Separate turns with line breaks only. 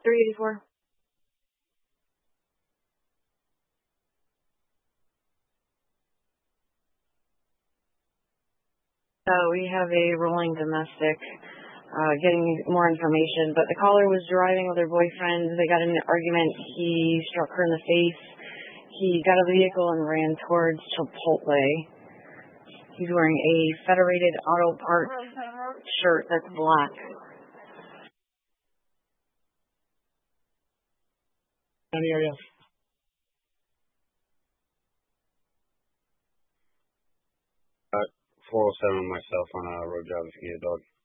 384. We have a rolling domestic, getting more information, but the caller was driving with her boyfriend. They got in an argument. He struck her in the face. He got a vehicle and ran towards Chipotle. He's wearing a Federated Auto Parts shirt that's black.
Any area?
407 myself on a road job if you need a dog.